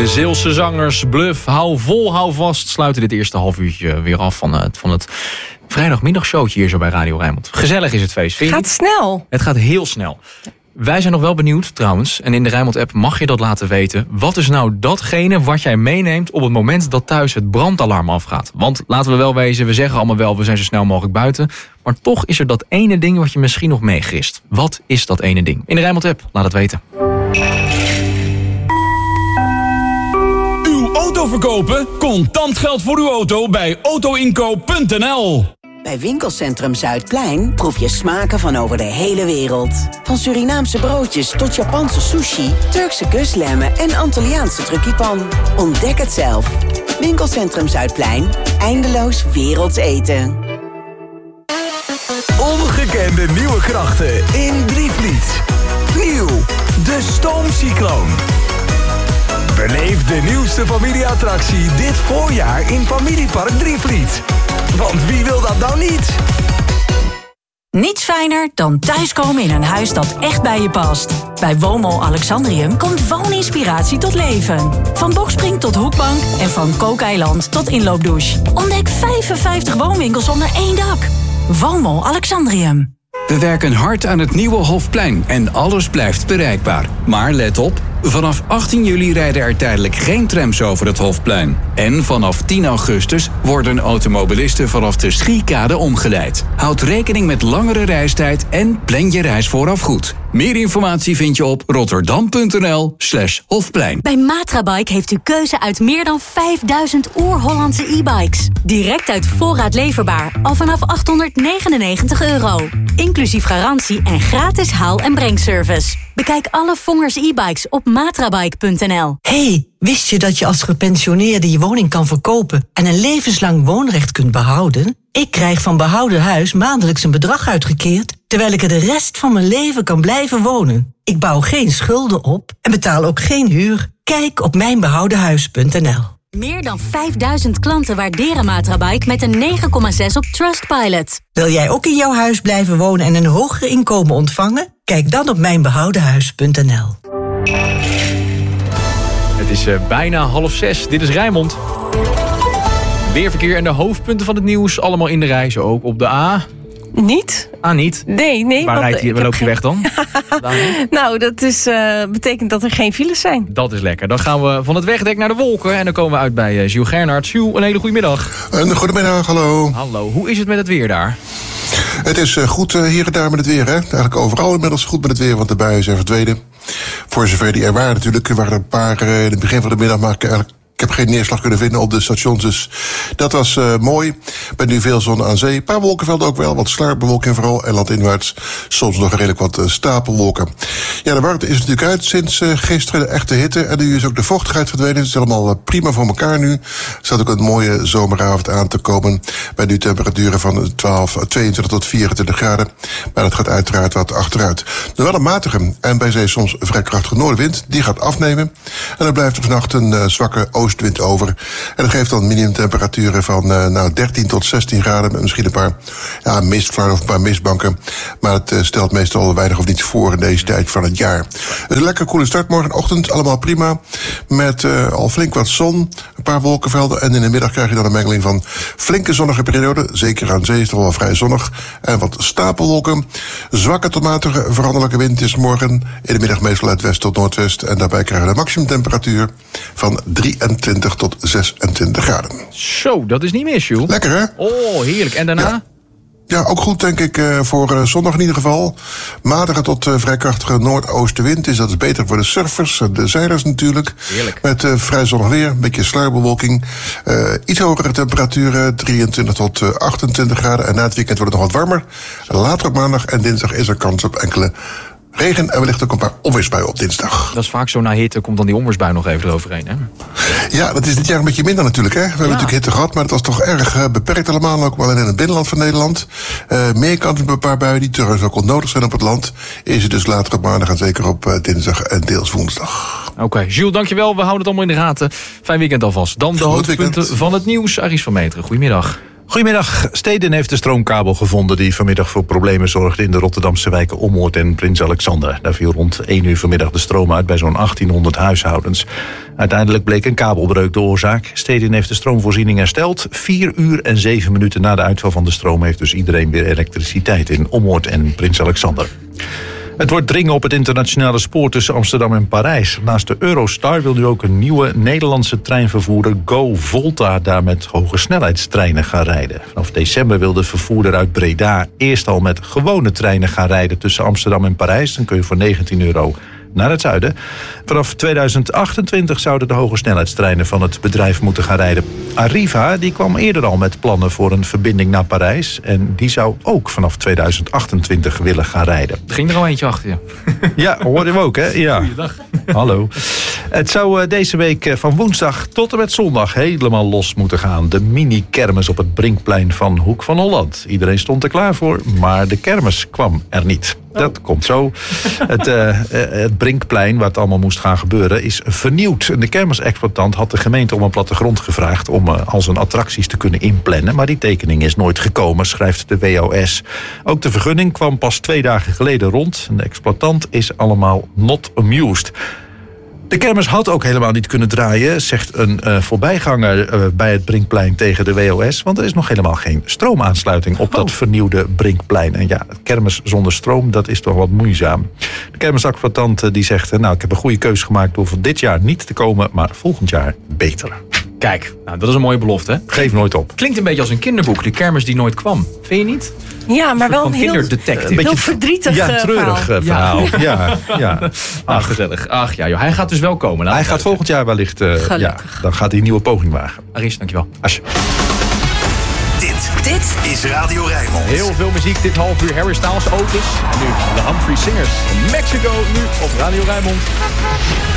De Zeelse zangers Bluff, hou vol, hou vast, sluiten dit eerste half uurtje weer af van het vrijdagmiddagshowtje hier zo bij Radio Rijnmond. Gezellig is het feest, vind je? Het gaat snel. Het gaat heel snel. Wij zijn nog wel benieuwd trouwens, en in de Rijnmond-app mag je dat laten weten. Wat is nou datgene wat jij meeneemt op het moment dat thuis het brandalarm afgaat? Want laten we wel wezen, we zeggen allemaal wel, we zijn zo snel mogelijk buiten. Maar toch is er dat ene ding wat je misschien nog meegrist. Wat is dat ene ding? In de Rijnmond-app, laat het weten. Uw auto verkopen? Contant geld voor uw auto bij autoinkoop.nl. Bij Winkelcentrum Zuidplein proef je smaken van over de hele wereld. Van Surinaamse broodjes tot Japanse sushi, Turkse kuslemmen en Antilliaanse truckipan. Ontdek het zelf. Winkelcentrum Zuidplein. Eindeloos werelds eten. Ongekende nieuwe krachten in Drievliet. Nieuw, de Stoomcycloon. Beleef de nieuwste familieattractie dit voorjaar in Familiepark Drievliet. Want wie wil dat nou niet? Niets fijner dan thuiskomen in een huis dat echt bij je past. Bij Woonmol Alexandrium komt wooninspiratie tot leven. Van boxspring tot hoekbank en van kookeiland tot inloopdouche. Ontdek 55 woonwinkels onder één dak. Woonmol Alexandrium. We werken hard aan het nieuwe Hofplein en alles blijft bereikbaar. Maar let op, vanaf 18 juli rijden er tijdelijk geen trams over het Hofplein. En vanaf 10 augustus worden automobilisten vanaf de Schiekade omgeleid. Houd rekening met langere reistijd en plan je reis vooraf goed. Meer informatie vind je op rotterdam.nl/Hofplein. Bij Matrabike heeft u keuze uit meer dan 5000 oer-Hollandse e-bikes. Direct uit voorraad leverbaar, al vanaf €899. Inclusief garantie en gratis haal- en brengservice. Bekijk alle Vongers e-bikes op matrabike.nl. Hey, wist je dat je als gepensioneerde je woning kan verkopen en een levenslang woonrecht kunt behouden? Ik krijg van Behouden Huis maandelijks een bedrag uitgekeerd, terwijl ik er de rest van mijn leven kan blijven wonen. Ik bouw geen schulden op en betaal ook geen huur. Kijk op mijnbehoudenhuis.nl. Meer dan 5000 klanten waarderen Matrabike met een 9,6 op Trustpilot. Wil jij ook in jouw huis blijven wonen en een hoger inkomen ontvangen? Kijk dan op mijnbehoudenhuis.nl. Het is bijna 5:30. Dit is Rijnmond. Weerverkeer en de hoofdpunten van het nieuws. Allemaal in de rij, zo ook op de A. Niet? Niet? Nee. Waar loopt je weg dan? Nou, dat is, betekent dat er geen files zijn. Dat is lekker. Dan gaan we van het wegdek naar de wolken. En dan komen we uit bij Jules Gernhardt. Jules, een hele goede middag. Een goedemiddag, hallo. Hallo, hoe is het met het weer daar? Het is goed hier en daar met het weer, hè? Eigenlijk overal inmiddels goed met het weer, want de buien zijn verdwenen. Voor zover die er waren natuurlijk. Er waren een paar in het begin van de middag, maar ik heb geen neerslag kunnen vinden op de stations, dus dat was mooi. Met nu veel zon aan zee. Een paar wolkenvelden ook wel, wat sluierbewolking vooral. En landinwaarts soms nog redelijk wat stapelwolken. Ja, de warmte is natuurlijk uit sinds gisteren, de echte hitte. En nu is ook de vochtigheid verdwenen. Het is allemaal prima voor elkaar nu. Er staat ook een mooie zomeravond aan te komen. Bij nu temperaturen van 22 tot 24 graden. Maar dat gaat uiteraard wat achteruit. Nu wel een matige en bij zee soms vrij krachtige noordenwind. Die gaat afnemen. En dan blijft er vannacht een zwakke oostwind over. En dat geeft dan minimumtemperaturen van 13 tot 16 graden. Met misschien een paar mistvlakken of een paar mistbanken. Maar het stelt meestal weinig of niets voor in deze tijd van het jaar. Dus een lekker koele start morgenochtend. Allemaal prima. Met al flink wat zon. Een paar wolkenvelden. En in de middag krijg je dan een mengeling van flinke zonnige perioden. Zeker aan zee is het wel vrij zonnig. En wat stapelwolken. Zwakke tot matige veranderlijke wind is morgen. In de middag meestal uit west tot noordwest. En daarbij krijgen we de maximumtemperatuur van 23 tot 26 graden. Zo, dat is niet mis, Jules. Lekker, hè? Oh, heerlijk. En daarna? Ja, ook goed, denk ik, voor zondag in ieder geval. Matige tot vrij krachtige noordoostenwind. Dus dat is beter voor de surfers en de zeilers natuurlijk. Heerlijk. Met vrij zonnig weer, een beetje sluierbewolking. Iets hogere temperaturen, 23 tot 28 graden. En na het weekend wordt het nog wat warmer. Later op maandag en dinsdag is er kans op enkele regen en wellicht ook een paar onweersbuien op dinsdag. Dat is vaak zo, na hitte komt dan die onweersbui nog even eroverheen, hè? Ja, dat is dit jaar een beetje minder natuurlijk, hè. We hebben natuurlijk hitte gehad, maar het was toch erg beperkt allemaal. Ook wel in het binnenland van Nederland. Meer kans op een paar buien die trouwens ook onnodig zijn op het land. Is het dus later op maandag en zeker op dinsdag en deels woensdag. Oké, Jules, dankjewel. We houden het allemaal in de gaten. Fijn weekend alvast. Dan de hoofdpunten van het nieuws. Aries van Meteren, goedemiddag. Goedemiddag. Stedin heeft de stroomkabel gevonden die vanmiddag voor problemen zorgde in de Rotterdamse wijken Ommoord en Prins Alexander. Daar viel rond 1 uur vanmiddag de stroom uit bij zo'n 1800 huishoudens. Uiteindelijk bleek een kabelbreuk de oorzaak. Stedin heeft de stroomvoorziening hersteld. 4 uur en 7 minuten na de uitval van de stroom heeft dus iedereen weer elektriciteit in Ommoord en Prins Alexander. Het wordt dringen op het internationale spoor tussen Amsterdam en Parijs. Naast de Eurostar wil nu ook een nieuwe Nederlandse treinvervoerder Go Volta daar met hoge snelheidstreinen gaan rijden. Vanaf december wil de vervoerder uit Breda eerst al met gewone treinen gaan rijden tussen Amsterdam en Parijs. Dan kun je voor €19 naar het zuiden. Vanaf 2028 zouden de hoge snelheidstreinen van het bedrijf moeten gaan rijden. Arriva die kwam eerder al met plannen voor een verbinding naar Parijs. En die zou ook vanaf 2028 willen gaan rijden. Er ging er al eentje achter je. Ja, hoorden we ook, hè? Ja. Goeiedag. Hallo. Het zou deze week van woensdag tot en met zondag helemaal los moeten gaan. De mini-kermis op het Brinkplein van Hoek van Holland. Iedereen stond er klaar voor, maar de kermis kwam er niet. Dat komt zo. Het Brinkplein, waar het allemaal moest gaan gebeuren, is vernieuwd. De kermisexploitant had de gemeente om een plattegrond gevraagd om al zijn attracties te kunnen inplannen. Maar die tekening is nooit gekomen, schrijft de WOS. Ook de vergunning kwam pas 2 dagen geleden rond. De exploitant is allemaal not amused. De kermis had ook helemaal niet kunnen draaien, zegt een voorbijganger bij het Brinkplein tegen de WOS. Want er is nog helemaal geen stroomaansluiting op dat vernieuwde Brinkplein. En ja, kermis zonder stroom, dat is toch wat moeizaam. De kermisexploitant die zegt, ik heb een goede keus gemaakt door voor dit jaar niet te komen, maar volgend jaar beter. Kijk, dat is een mooie belofte, hè? Geef nooit op. Klinkt een beetje als een kinderboek, de kermis die nooit kwam. Vind je niet? Ja, maar wel een heel verdrietig treurig verhaal. Ja. Ach, gezellig. Ach ja, joh. Hij gaat dus wel komen. Hij gaat volgend jaar wellicht, dan gaat hij een nieuwe poging wagen. Aris, dankjewel. Dit is Radio Rijnmond. Heel veel muziek dit half uur. Harry Styles, Otis. En nu de Humphrey Singers. Mexico, nu op Radio Rijnmond.